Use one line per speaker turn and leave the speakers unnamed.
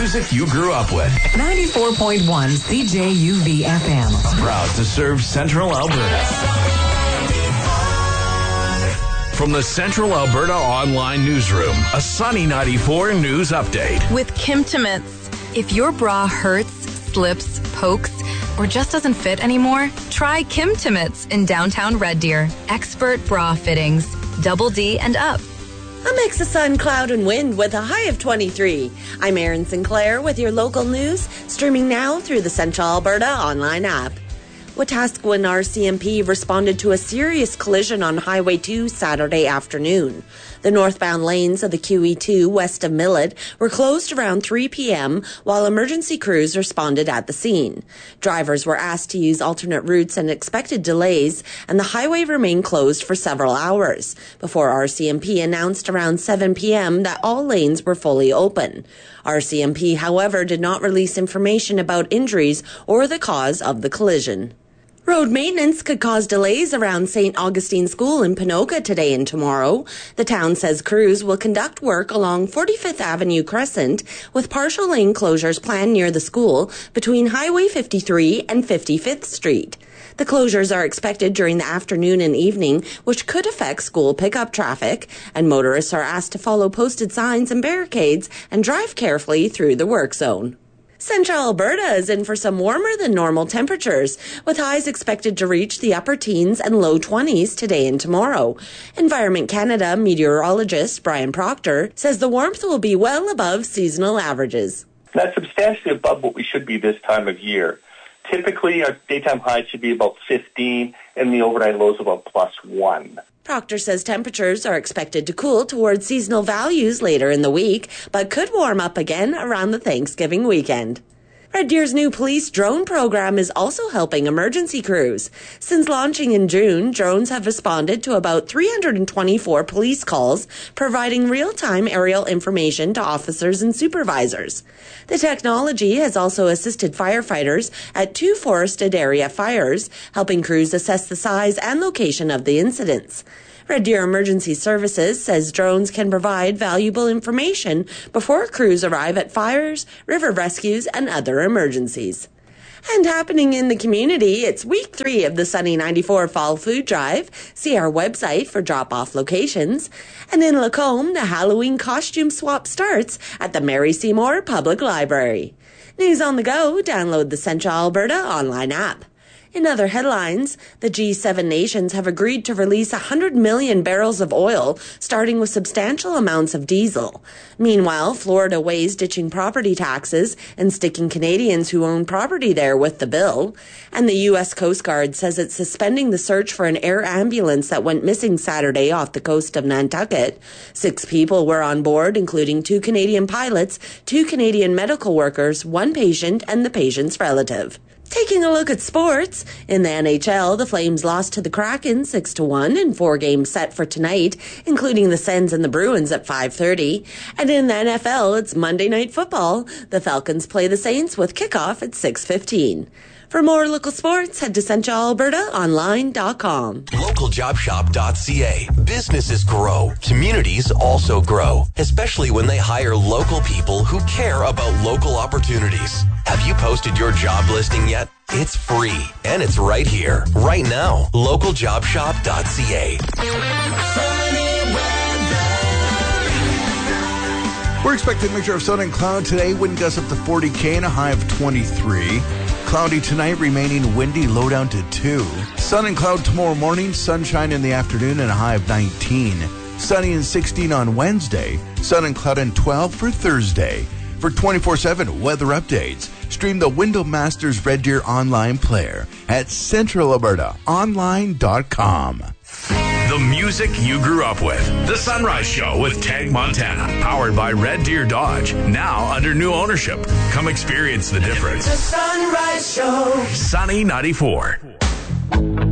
music you grew up with.
94.1 CJUV FM.
Proud to serve Central Alberta. From the Central Alberta Online Newsroom, a Sunny 94 news update.
With Kimtimates. If your bra hurts, slips, pokes, or just doesn't fit anymore, try Kimtimates in downtown Red Deer. Expert bra fittings, double D and up.
A mix of sun, cloud, and wind with a high of 23. I'm Erin Sinclair with your local news, streaming now through the Central Alberta online app. Wetaskiwin RCMP responded to a serious collision on Highway 2 Saturday afternoon. The northbound lanes of the QE2 west of Millet were closed around 3 p.m. while emergency crews responded at the scene. Drivers were asked to use alternate routes and expected delays, and the highway remained closed for several hours before RCMP announced around 7 p.m. that all lanes were fully open. RCMP, however, did not release information about injuries or the cause of the collision. Road maintenance could cause delays around St. Augustine School in Ponoka today and tomorrow. The town says crews will conduct work along 45th Avenue Crescent with partial lane closures planned near the school between Highway 53 and 55th Street. The closures are expected during the afternoon and evening, which could affect school pickup traffic, and motorists are asked to follow posted signs and barricades and drive carefully through the work zone. Central Alberta is in for some warmer than normal temperatures, with highs expected to reach the upper teens and low 20s today and tomorrow. Environment Canada meteorologist Brian Proctor says the warmth will be well above seasonal averages.
That's substantially above what we should be this time of year. Typically, our daytime highs should be about 15 and the overnight lows about +1.
Proctor says temperatures are expected to cool towards seasonal values later in the week, but could warm up again around the Thanksgiving weekend. Red Deer's new police drone program is also helping emergency crews. Since launching in June, drones have responded to about 324 police calls, providing real-time aerial information to officers and supervisors. The technology has also assisted firefighters at 2 forested area fires, helping crews assess the size and location of the incidents. Red Deer Emergency Services says drones can provide valuable information before crews arrive at fires, river rescues, and other emergencies. And happening in the community, it's week 3 of the Sunny 94 Fall Food Drive. See our website for drop-off locations. And in Lacombe, the Halloween costume swap starts at the Mary Seymour Public Library. News on the go, download the Central Alberta online app. In other headlines, the G7 nations have agreed to release 100 million barrels of oil, starting with substantial amounts of diesel. Meanwhile, Florida weighs ditching property taxes and sticking Canadians who own property there with the bill. And the U.S. Coast Guard says it's suspending the search for an air ambulance that went missing Saturday off the coast of Nantucket. 6 people were on board, including 2 Canadian pilots, 2 Canadian medical workers, 1 patient, and the patient's relative. Taking a look at sports, in the NHL, the Flames lost to the Kraken 6-1 in 4 games set for tonight, including the Sens and the Bruins at 5:30. And in the NFL, it's Monday Night Football. The Falcons play the Saints with kickoff at 6:15. For more local sports, head to centralalbertaonline.com.
Localjobshop.ca. Businesses grow. Communities also grow, especially when they hire local people who care about local opportunities. Have you posted your job listing yet? It's free, and it's right here, right now. Localjobshop.ca.
We're expecting a mixture of sun and cloud today. Wind gusts up to 40 and a high of 23. Cloudy tonight, remaining windy, low down to 2. Sun and cloud tomorrow morning, sunshine in the afternoon and a high of 19. Sunny and 16 on Wednesday. Sun and cloud and 12 for Thursday. For 24/7 weather updates, stream the Window Masters Red Deer online player at centralalbertaonline.com.
The music you grew up with. The Sunrise Show with Tag Montana. Powered by Red Deer Dodge. Now under new ownership. Come experience the difference.
The Sunrise Show.
Sunny 94.